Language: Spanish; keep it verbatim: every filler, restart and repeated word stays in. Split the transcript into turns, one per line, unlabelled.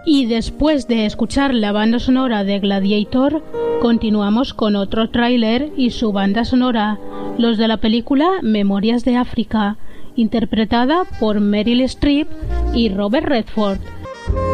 Y después de escuchar la banda sonora de Gladiator, continuamos con otro tráiler y su banda sonora, los de la película Memorias de África, interpretada por Meryl Streep y Robert Redford.